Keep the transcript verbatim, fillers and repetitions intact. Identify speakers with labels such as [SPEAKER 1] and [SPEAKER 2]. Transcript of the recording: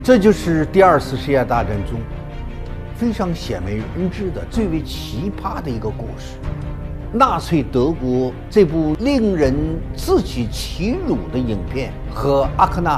[SPEAKER 1] 这就是第二次世界大战中非常鲜为人知的最为奇葩的一个故事。纳粹德国这部令人自取其辱的影片和阿克纳